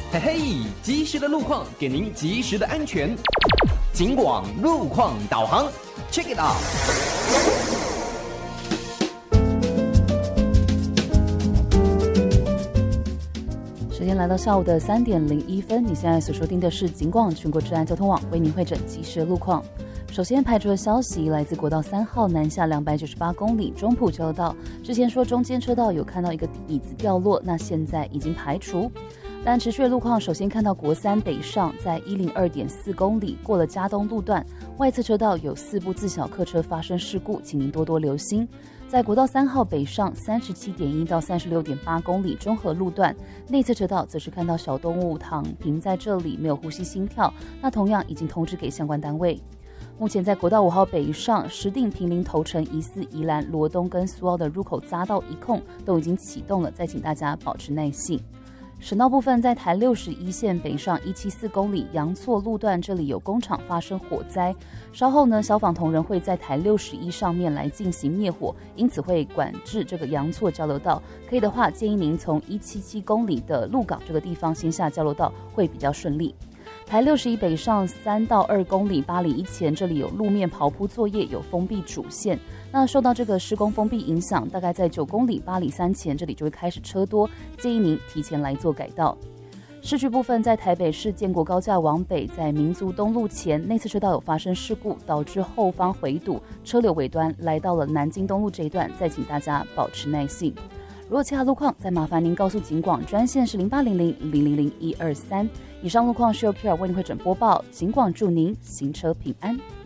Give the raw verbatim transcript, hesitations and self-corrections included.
嘿嘿，及时的路况给您及时的安全。警广路况导航 ，check it out。 时间来到下午的三点零一分，你现在所收听的是警广全国治安交通网为您会诊及时的路况。首先排除的消息来自国道三号南下两百九十八公里中埔交流道，之前说中间车道有看到一个椅子掉落，那现在已经排除。但持续的路况，首先看到国三北上，在一零二点四公里过了嘉东路段，外侧车道有四部自小客车发生事故，请您多多留心。在国道三号北上三十七点一到三十六点八公里中和路段，内侧车道则是看到小动物躺平在这里，没有呼吸心跳，那同样已经通知给相关单位。目前在国道五号北上石碇坪林头城疑似宜兰罗东跟苏澳的入口匝道一控都已经启动了，再请大家保持耐性。省道部分，在台六十一线北上一百七十四公里杨错路段，这里有工厂发生火灾，稍后呢，消防同仁会在台六十一上面来进行灭火，因此会管制这个杨错交流道。可以的话，建议您从一百七十七公里的鹿港这个地方先下交流道，会比较顺利。台六十一北上三到二公里八里一前，这里有路面刨铺作业，有封闭主线。那受到这个施工封闭影响，大概在九公里八里三前，这里就会开始车多，建议您提前来做改道。市区部分，在台北市建国高架往北，在民族东路前内侧车道有发生事故，导致后方回堵，车流尾端来到了南京东路这一段，再请大家保持耐性。如果其他路况，再麻烦您告诉警广专线是零八零零零零零一二三。以上路况是由 Q R 为您会诊播报，警广祝您行车平安。